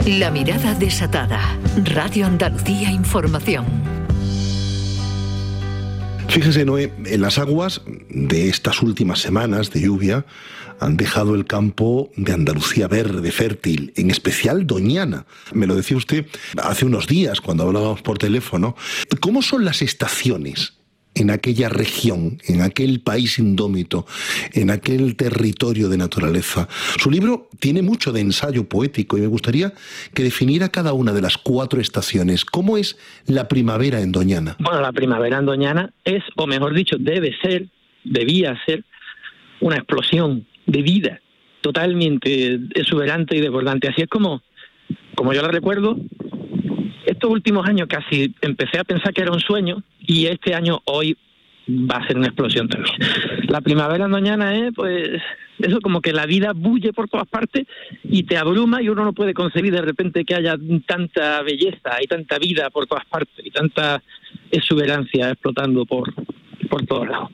La mirada desatada. Radio Andalucía Información. Fíjese, Noé, en las aguas de estas últimas semanas de lluvia han dejado el campo de Andalucía verde, fértil, en especial Doñana. Me lo decía usted hace unos días cuando hablábamos por teléfono. ¿Cómo son las estaciones en aquella región, en aquel país indómito, en aquel territorio de naturaleza? Su libro tiene mucho de ensayo poético y me gustaría que definiera cada una de las 4 estaciones. ¿Cómo es la primavera en Doñana? Bueno, la primavera en Doñana es, o mejor dicho, debía ser una explosión de vida totalmente exuberante y desbordante. Así es como yo la recuerdo. Estos últimos años casi empecé a pensar que era un sueño y este año, hoy, va a ser una explosión también. La primavera en Doñana es, pues, eso, como que la vida bulle por todas partes y te abruma y uno no puede concebir de repente que haya tanta belleza y tanta vida por todas partes y tanta exuberancia explotando por todos lados.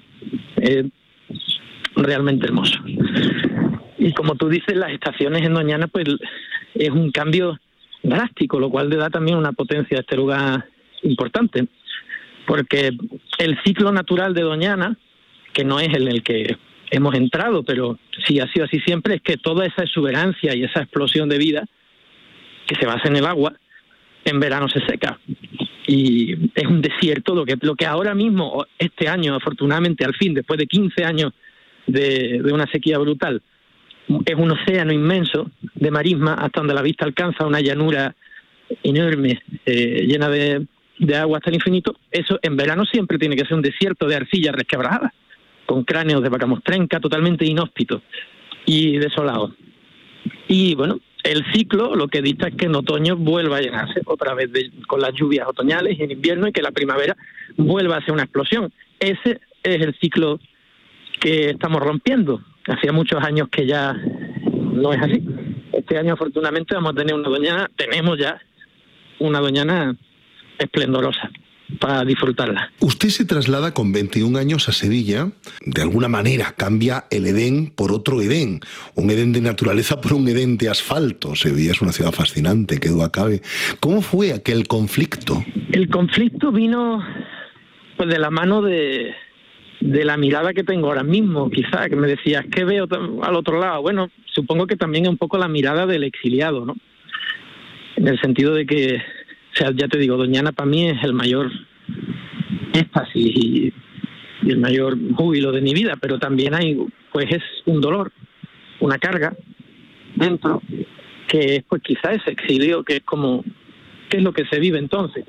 Realmente hermoso. Y como tú dices, las estaciones en Doñana, pues, es un cambio drástico, lo cual le da también una potencia a este lugar importante, porque el ciclo natural de Doñana, que no es el que hemos entrado, pero sí ha sido así siempre, es que toda esa exuberancia y esa explosión de vida que se basa en el agua, en verano se seca. Y es un desierto, lo que ahora mismo, este año, afortunadamente, al fin, después de 15 años de una sequía brutal, es un océano inmenso de marisma hasta donde la vista alcanza una llanura enorme, llena de agua hasta el infinito. Eso en verano siempre tiene que ser un desierto de arcilla resquebrajada, con cráneos de vaca mostrenca, totalmente inhóspitos y desolados. Y bueno, el ciclo lo que dicta es que en otoño vuelva a llenarse otra vez con las lluvias otoñales y en invierno, y que la primavera vuelva a ser una explosión. Ese es el ciclo que estamos rompiendo. Hacía muchos años que ya no es así. Este año, afortunadamente, tenemos ya una Doñana esplendorosa para disfrutarla. Usted se traslada con 21 años a Sevilla. De alguna manera cambia el Edén por otro Edén. Un Edén de naturaleza por un Edén de asfalto. Sevilla es una ciudad fascinante, que duda cabe. ¿Cómo fue aquel conflicto? El conflicto vino, pues, de la mano de la mirada que tengo ahora mismo, quizá, que me decías, ¿qué veo al otro lado? Bueno, supongo que también es un poco la mirada del exiliado, ¿no? En el sentido de que, o sea, ya te digo, Doñana para mí es el mayor éxtasis y el mayor júbilo de mi vida, pero también pues es un dolor, una carga dentro, que es, pues, quizá ese exilio, que es como, ¿qué es lo que se vive entonces?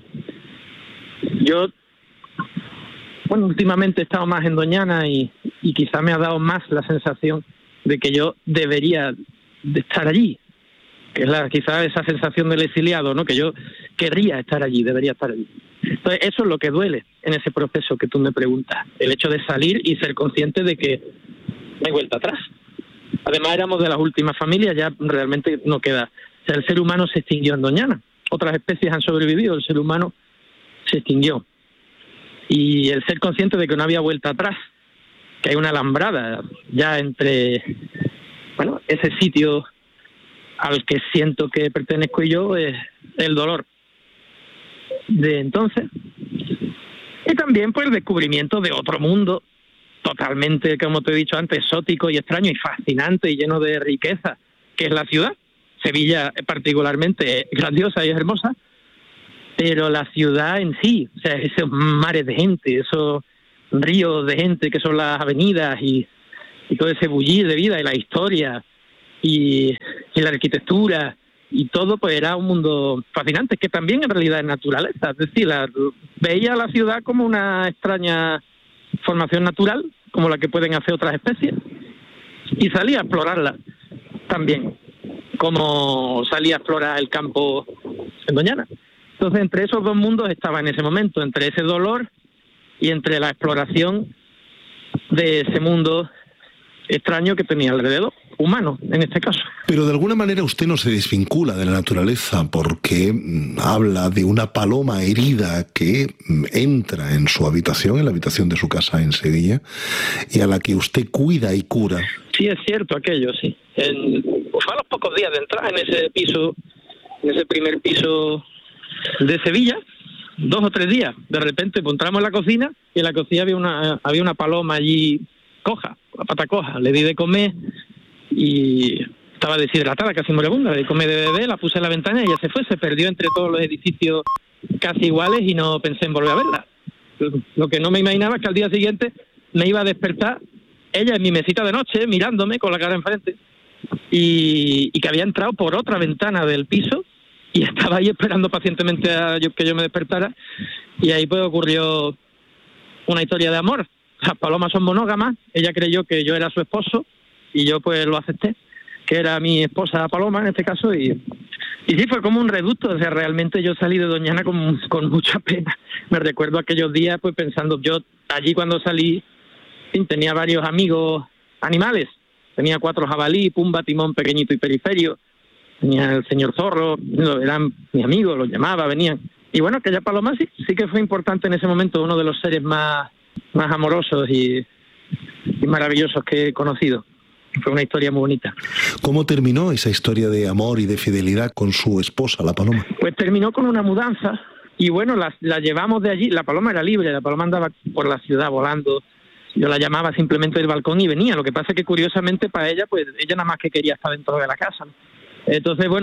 Bueno, últimamente he estado más en Doñana y quizá me ha dado más la sensación de que yo debería de estar allí, que es quizá esa sensación del exiliado, ¿no? Que yo querría estar allí, debería estar allí. Entonces, eso es lo que duele en ese proceso que tú me preguntas, el hecho de salir y ser consciente de que no hay vuelta atrás. Además, éramos de las últimas familias, ya realmente no queda. O sea, el ser humano se extinguió en Doñana. Otras especies han sobrevivido, el ser humano se extinguió. Y el ser consciente de que no había vuelta atrás, que hay una alambrada ya entre, bueno, ese sitio al que siento que pertenezco y yo, es el dolor de entonces. Y también, pues, el descubrimiento de otro mundo totalmente, como te he dicho antes, exótico y extraño y fascinante y lleno de riqueza, que es la ciudad. Sevilla particularmente grandiosa y hermosa, pero la ciudad en sí, o sea, esos mares de gente, esos ríos de gente que son las avenidas y todo ese bullir de vida y la historia y la arquitectura y todo, pues era un mundo fascinante, que también en realidad es naturaleza. Es decir, veía la ciudad como una extraña formación natural, como la que pueden hacer otras especies, y salía a explorarla también, como salía a explorar el campo en Doñana. Entonces, entre esos dos mundos estaba en ese momento, entre ese dolor y entre la exploración de ese mundo extraño que tenía alrededor, humano en este caso. Pero de alguna manera usted no se desvincula de la naturaleza, porque habla de una paloma herida que entra en su habitación, en la habitación de su casa en Sevilla, y a la que usted cuida y cura. Sí, es cierto aquello, sí. Fue a los pocos días de entrar en ese piso en ese primer piso de Sevilla, 2 o 3 días. De repente pues, entramos en la cocina y en la cocina había una paloma allí coja, la pata coja. Le di de comer y estaba deshidratada, casi moribunda. Le di de comer de bebé, la puse en la ventana y ella se fue. Se perdió entre todos los edificios casi iguales y no pensé en volver a verla. Lo que no me imaginaba es que al día siguiente me iba a despertar ella en mi mesita de noche, mirándome con la cara enfrente, y que había entrado por otra ventana del piso y estaba ahí esperando pacientemente que yo me despertara, y ahí pues ocurrió una historia de amor. Las palomas son monógamas, ella creyó que yo era su esposo y yo pues lo acepté, que era mi esposa Paloma en este caso, y sí, fue como un reducto. O sea, realmente yo salí de Doñana con mucha pena. Me recuerdo aquellos días pues pensando, yo allí cuando salí tenía varios amigos animales, tenía 4 jabalí, Pumba, Timón, Pequeñito y Periferio, tenía el señor Zorro, eran mis amigos, los llamaba, venían. Y bueno, aquella paloma sí que fue importante en ese momento, uno de los seres más amorosos y maravillosos que he conocido. Fue una historia muy bonita. ¿Cómo terminó esa historia de amor y de fidelidad con su esposa, la paloma? Pues terminó con una mudanza y bueno, la llevamos de allí. La paloma era libre, la paloma andaba por la ciudad volando. Yo la llamaba simplemente del balcón y venía. Lo que pasa es que curiosamente para ella, pues ella nada más que quería estar dentro de la casa, ¿no? Entonces, bueno,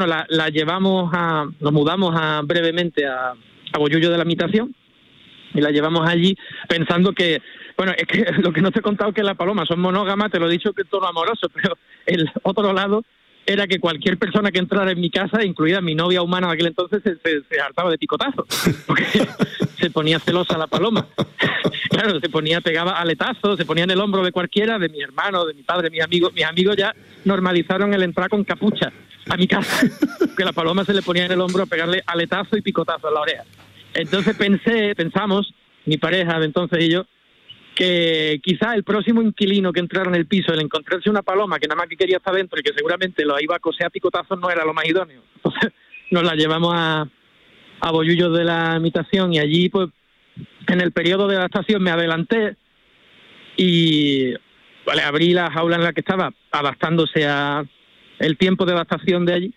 nos mudamos brevemente a Bollullo de la Mitación y la llevamos allí pensando que, bueno, es que lo que no te he contado es que las palomas son monógamas, te lo he dicho que en tono amoroso, pero el otro lado era que cualquier persona que entrara en mi casa, incluida mi novia humana de aquel entonces, se hartaba de picotazo, porque se ponía celosa la paloma. Claro, pegaba aletazos, se ponía en el hombro de cualquiera, de mi hermano, de mi padre, mis amigos. Mis amigos ya normalizaron el entrar con capucha a mi casa, que la paloma se le ponía en el hombro a pegarle aletazo y picotazo en la oreja. Entonces pensamos, mi pareja de entonces y yo, que quizá el próximo inquilino que entrara en el piso, el encontrarse una paloma que nada más que quería estar dentro y que seguramente lo iba a coser a picotazos, no era lo más idóneo. Entonces nos la llevamos a Bollullo de la Mitación y allí, pues, en el periodo de adaptación me adelanté y abrí la jaula en la que estaba, adaptándose a el tiempo de adaptación de allí,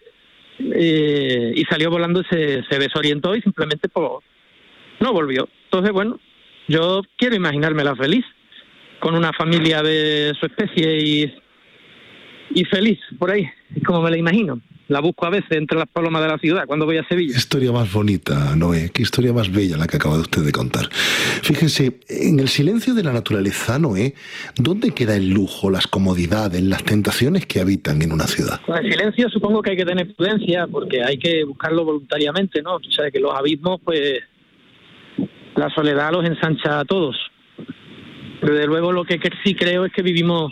y salió volando, se desorientó y simplemente pues, no volvió. Entonces, bueno, yo quiero imaginármela feliz, con una familia de su especie y feliz, por ahí, es como me la imagino. La busco a veces entre las palomas de la ciudad cuando voy a Sevilla. Qué historia más bonita, Noé, qué historia más bella la que acaba de usted de contar. Fíjense, en el silencio de la naturaleza, Noé, ¿dónde queda el lujo, las comodidades, las tentaciones que habitan en una ciudad? Con el silencio supongo que hay que tener prudencia, porque hay que buscarlo voluntariamente, ¿no? Tú sabes que los abismos, pues, la soledad los ensancha a todos. Pero de luego lo que sí creo es que vivimos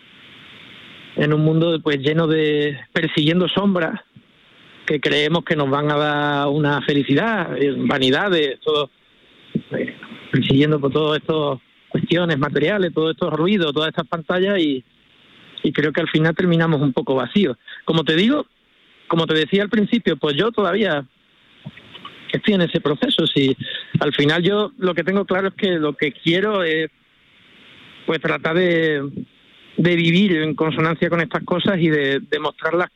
en un mundo pues lleno de persiguiendo sombras que creemos que nos van a dar una felicidad, vanidades, todo, persiguiendo por todas estas cuestiones materiales, todos estos ruidos, todas estas pantallas y creo que al final terminamos un poco vacíos. Como te decía al principio, pues yo todavía estoy en ese proceso. Si al final yo lo que tengo claro es que lo que quiero es pues tratar de vivir en consonancia con estas cosas y de demostrarlas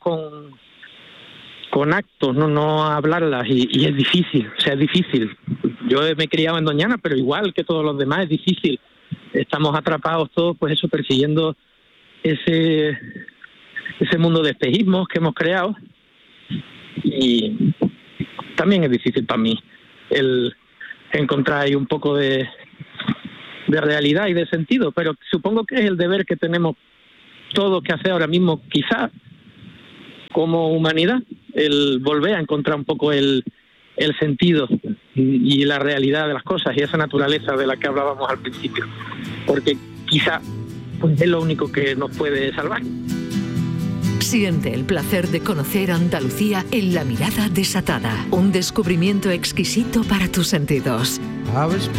con actos, no hablarlas, y es difícil, o sea, es difícil. Yo me he criado en Doñana, pero igual que todos los demás es difícil. Estamos atrapados todos, pues eso, persiguiendo ese mundo de espejismos que hemos creado, y también es difícil para mí el encontrar ahí un poco de realidad y de sentido, pero supongo que es el deber que tenemos todos que hacer ahora mismo, quizás como humanidad, el volver a encontrar un poco el sentido y la realidad de las cosas y esa naturaleza de la que hablábamos al principio, porque quizás pues, es lo único que nos puede salvar. Siente el placer de conocer Andalucía en La Mirada Desatada, un descubrimiento exquisito para tus sentidos.